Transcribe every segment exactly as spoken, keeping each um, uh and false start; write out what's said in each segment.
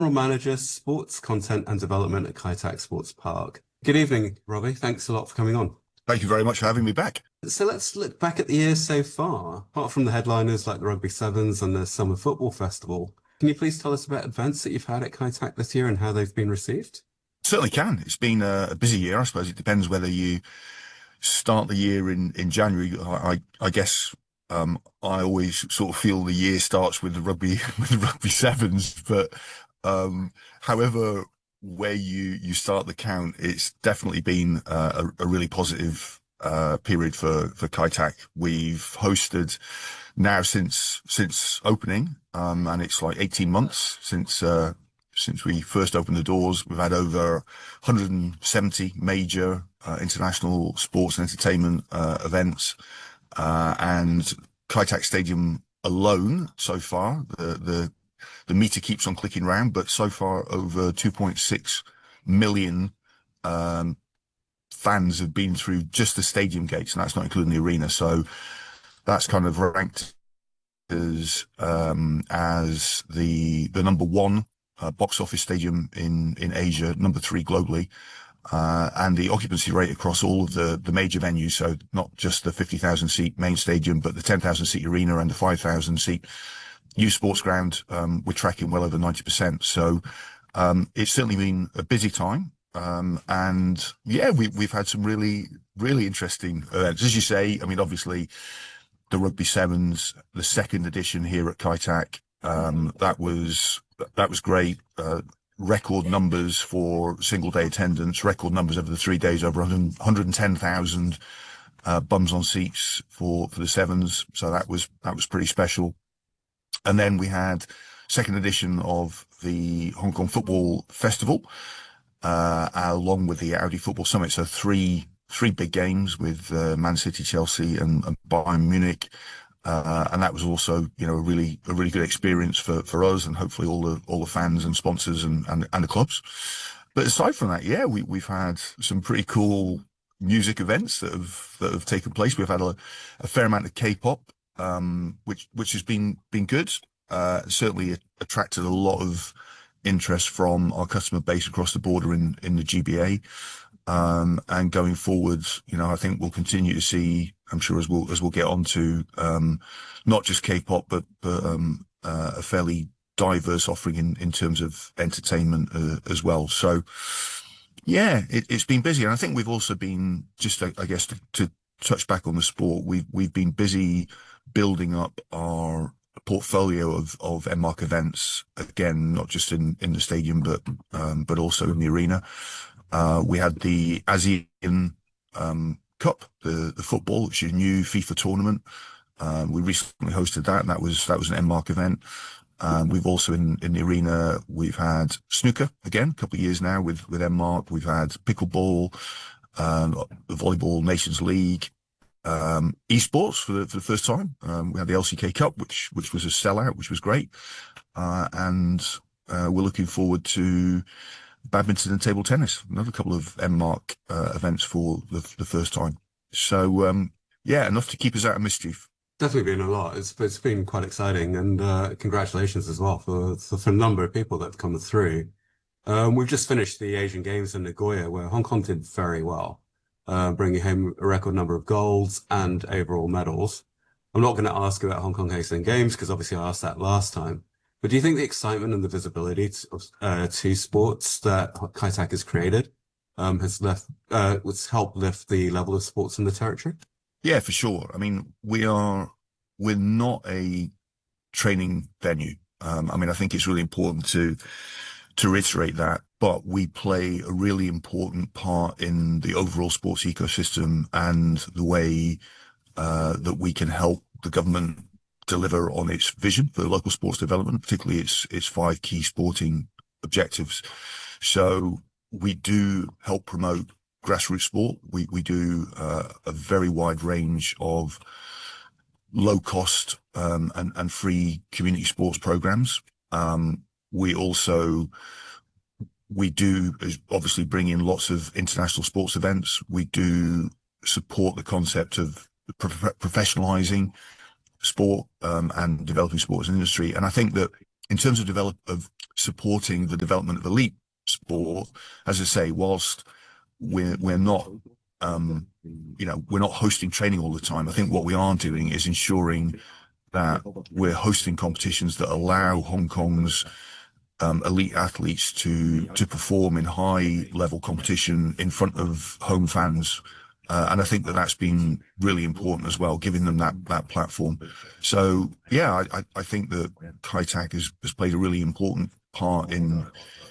General Manager, Sports Content and Development at Kiteac Sports Park. Good evening, Robbie. Thanks a lot for coming on. Thank you very much for having me back. So let's look back at the year so far. Apart from the headliners like the Rugby Sevens and the Summer Football Festival, can you please tell us about events that you've had at Kiteac this year and how they've been received? Certainly can. It's been a, a busy year. I suppose it depends whether you start the year in, in January. I, I, I guess um, I always sort of feel the year starts with the rugby with the rugby sevens, but um, however where you you start the count, it's definitely been uh, a, a really positive uh, period for for Kiteac. We've hosted now since since opening, um, and it's like eighteen months since uh, since we first opened the doors. We've had over one hundred seventy major uh, international sports and entertainment uh, events, uh, and Kiteac Stadium alone so far, the the the meter keeps on clicking round, but so far over two point six million um, fans have been through just the stadium gates, and that's not including the arena. So that's kind of ranked as um, as the the number one uh, box office stadium in in Asia, number three globally, uh, and the occupancy rate across all of the the major venues. So not just the fifty thousand seat main stadium, but the ten thousand seat arena and the five thousand seat youth sports ground. Um, we're tracking well over ninety percent. So um, it's certainly been a busy time. Um, and yeah, we, we've had some really, really interesting events. As you say, I mean, obviously the Rugby Sevens, the second edition here at Kiteac, um, that was, that was great. Uh, record numbers for single day attendance, record numbers over the three days, over one hundred ten thousand, uh, bums on seats for, for the Sevens. So that was, that was pretty special. And then we had second edition of the Hong Kong Football Festival, uh, along with the Audi Football Summit. So three, three big games with uh, Man City, Chelsea, and, and Bayern Munich. Uh, and that was also, you know, a really, a really good experience for, for us and hopefully all the, all the fans and sponsors and, and, and the clubs. But aside from that, yeah, we, we've had some pretty cool music events that have, that have taken place. We've had a, a fair amount of K-pop, um, which, which has been, been good. Uh, certainly attracted a lot of interest from our customer base across the border in, in the G B A. Um, and going forward, you know, I think we'll continue to see, I'm sure as we'll, as we'll get on to, um, not just K-pop, but, but, um, uh, a fairly diverse offering in, in terms of entertainment, uh, as well. So yeah, it, it's been busy. And I think we've also been just, I, I guess, to, to touch back on the sport, we've, we've been busy building up our portfolio of, of Enmark events, again, not just in, in the stadium, but, um, but also in the arena. Uh, we had the ASEAN um, Cup, the, the football, which is a new FIFA tournament. Um, we recently hosted that, and that was that was an Enmark event. Um, we've also in, in the arena, we've had snooker again, a couple of years now with, with Enmark. We've had pickleball, um, the Volleyball Nations League, um, esports for the, for the first time. Um, we had the L C K Cup, which which was a sellout, which was great. Uh, and uh, we're looking forward to badminton and table tennis, another couple of Enmark uh, events for the, the first time. So, um, yeah, enough to keep us out of mischief. Definitely been a lot. It's, it's been quite exciting, and uh, congratulations as well for, for for the number of people that have come through. Um, we've just finished the Asian Games in Nagoya, where Hong Kong did very well, uh, bringing home a record number of golds and overall medals. I'm not going to ask about Hong Kong Asian Games because obviously I asked that last time. But do you think the excitement and the visibility to, uh, to sports that Kiteac has created um, has left, uh, has helped lift the level of sports in the territory? Yeah, for sure. I mean, we are, we're not a training venue. Um, I mean, I think it's really important to, to reiterate that, but we play a really important part in the overall sports ecosystem and the way, uh, that we can help the government deliver on its vision for local sports development, particularly its its five key sporting objectives. So we do help promote grassroots sport. We we do uh, a very wide range of low cost um, and and free community sports programs. Um, we also we do obviously bring in lots of international sports events. We do support the concept of prof- professionalizing sport um, and developing sports industry. And I think that in terms of develop of supporting the development of elite sport, as I say, whilst we're we're not um, you know we're not hosting training all the time. I think what we are doing is ensuring that we're hosting competitions that allow Hong Kong's um, elite athletes to to perform in high level competition in front of home fans. Uh, and I think that that's been really important as well, giving them that that platform. So yeah, I, I think that Kai Tak has, has played a really important part in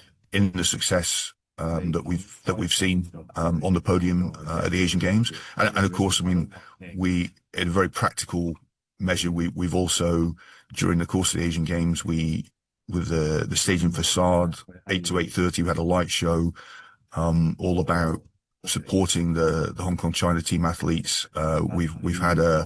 in the success um, that we've that we've seen um, on the podium uh, at the Asian Games. And, and of course, I mean, we in a very practical measure, we we've also during the course of the Asian Games, we with the the stadium facade, eight to eight thirty, we had a light show um, all about supporting the the Hong Kong China team athletes. Uh, we've we've had a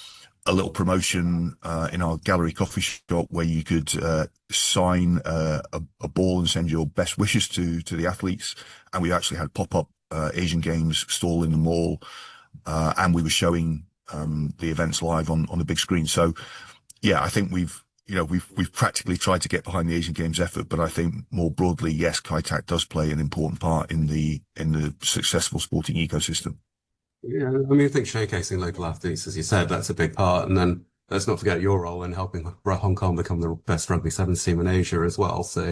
a little promotion uh, in our gallery coffee shop where you could uh, sign uh, a, a ball and send your best wishes to to the athletes. And we actually had pop up uh, Asian Games stall in the mall, uh, and we were showing um, the events live on on the big screen. So yeah, I think we've you know, we've we've practically tried to get behind the Asian Games effort, but I think more broadly, yes, Kai Tak does play an important part in the in the successful sporting ecosystem. Yeah, I mean, I think showcasing local athletes, as you said, that's a big part. And then let's not forget your role in helping Hong Kong become the best rugby sevens team in Asia as well. So,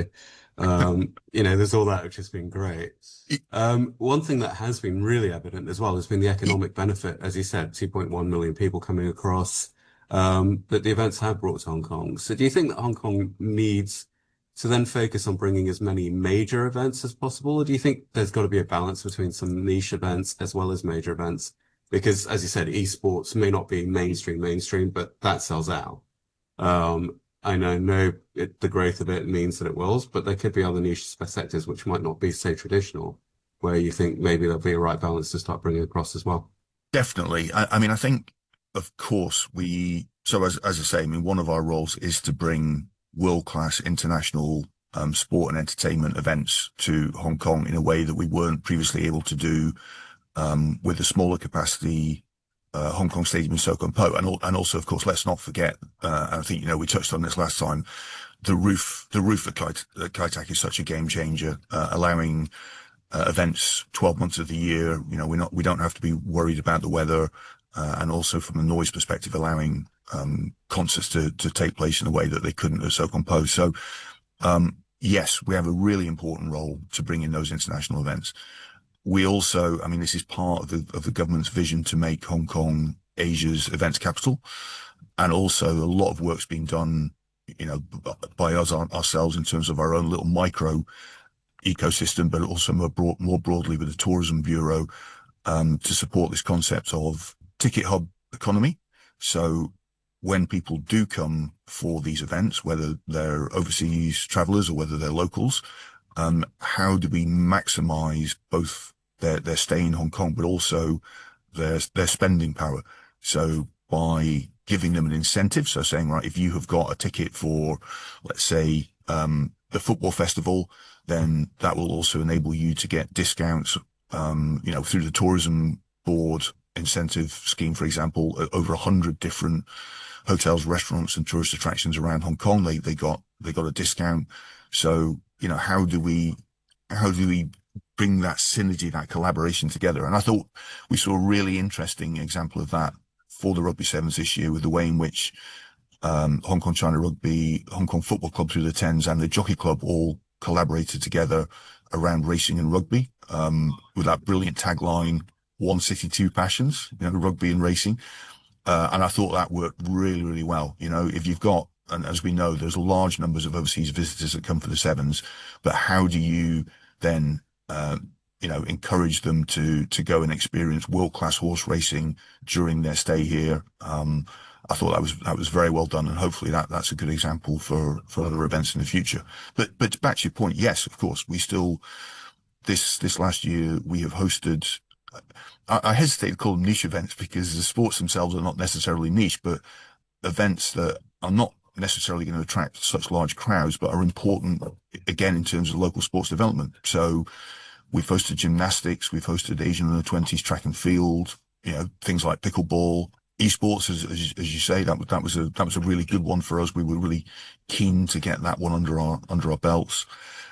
um, you know, there's all that, which has been great. Um, one thing that has been really evident as well has been the economic benefit, as you said, two point one million people coming across, um, that the events have brought to Hong Kong. So do you think that Hong Kong needs to then focus on bringing as many major events as possible? Or do you think there's got to be a balance between some niche events as well as major events? Because as you said, esports may not be mainstream, mainstream, but that sells out. Um, I know, know it, the growth of it means that it will, but there could be other niche sectors which might not be so traditional, where you think maybe there'll be a right balance to start bringing across as well. Definitely. I, I mean, I think, of course, we, so as, as I say, I mean, one of our roles is to bring world-class international um, sport and entertainment events to Hong Kong in a way that we weren't previously able to do um, with a smaller capacity uh, Hong Kong Stadium in So Kon Po. And, and also, of course, let's not forget, uh, and I think, you know, we touched on this last time, the roof, the roof at Kai, at Kai Tak is such a game changer, uh, allowing uh, events twelve months of the year. You know, we're not, we don't have to be worried about the weather. Uh, and also from a noise perspective, allowing um, concerts to, to take place in a way that they couldn't at So Kon Po. So, um, yes, we have a really important role to bring in those international events. We also, I mean, this is part of the, of the government's vision to make Hong Kong Asia's events capital. And also a lot of work's being done, you know, by us ourselves in terms of our own little micro ecosystem, but also more, broad, more broadly with the Tourism Bureau um, to support this concept of ticket hub economy. So when people do come for these events, whether they're overseas travelers or whether they're locals, um, how do we maximize both their, their stay in Hong Kong, but also their, their spending power? So by giving them an incentive, so saying, right, if you have got a ticket for, let's say, um, the football festival, then that will also enable you to get discounts, um, you know, through the tourism board incentive scheme, for example, over a hundred different hotels, restaurants, and tourist attractions around Hong Kong. They they got they got a discount. So you know, how do we how do we bring that synergy, that collaboration together? And I thought we saw a really interesting example of that for the Rugby Sevens this year, with the way in which um, Hong Kong China Rugby, Hong Kong Football Club through the Tens, and the Jockey Club all collaborated together around racing and rugby, um, with that brilliant tagline, one city, two passions, you know, rugby and racing. Uh, and I thought that worked really, really well. You know, if you've got, and as we know, there's large numbers of overseas visitors that come for the Sevens, but how do you then, uh, you know, encourage them to, to go and experience world-class horse racing during their stay here? Um, I thought that was, that was very well done. And hopefully that, that's a good example for, for other events in the future. But, but back to your point, yes, of course, we still, this, this last year, we have hosted, I, I hesitate to call them niche events because the sports themselves are not necessarily niche, but events that are not necessarily going to attract such large crowds, but are important, again, in terms of local sports development. So we've hosted gymnastics, we've hosted Asian under twenties track and field, you know, things like pickleball, esports, as, as as you say, that was that was a that was a really good one for us. We were really keen to get that one under our under our belts.